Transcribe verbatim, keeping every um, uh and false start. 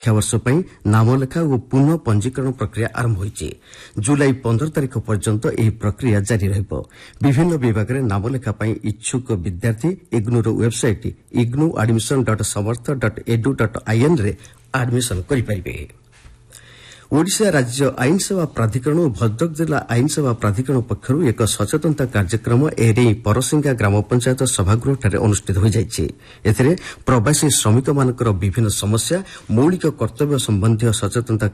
ଶିକ୍ଷାବର୍ଷ ପାଇଁ ନାମଲେଖା ଓ ପୁନଃ ପଞ୍ଜୀକରଣ ପ୍ରକ୍ରିୟା ଆରମ୍ଭ ହୋଇଛି। ଜୁଲାଇ ପନ୍ଦର ତାରିଖ ପର୍ଯ୍ୟନ୍ତ ଏହି ପ୍ରକ୍ରିୟା ଜାରି ରହିବ। ବିଭିନ୍ନ ବିଭାଗରେ ନାମଲେଖା ପାଇଁ ଇଚ୍ଛୁକ ବିଦ୍ୟାର୍ଥୀ ଇଗ୍ନୁର website IGNOU admission dot Samarth dot ଏଡୁ dot IN ରେ ଆଡମିଶନ୍ କରିପାରିବେ। ଓଡ଼ିଶା ରାଜ୍ୟ ଆଇନସେବା ପ୍ରାଧିକରଣ ଓ ଭଦ୍ରକ ଜିଲ୍ଲା ଆଇନସେବା ପ୍ରାଧିକରଣ ପକ୍ଷରୁ ଏକ ସଚେତନତା କାର୍ଯ୍ୟକ୍ରମ ଏନେଇ ପରସିଙ୍ଗା ଗ୍ରାମ ପଞ୍ଚାୟତ ସଭାଗୃହଠାରେ ଅନୁଷ୍ଠିତ ହୋଇଯାଇଛି। ଏଥିରେ ପ୍ରବାସୀ ଶ୍ରମିକମାନଙ୍କର ବିଭିନ୍ନ ସମସ୍ୟା, ମୌଳିକ କର୍ତ୍ତବ୍ୟ ସମ୍ବନ୍ଧୀୟ ସଚେତନତା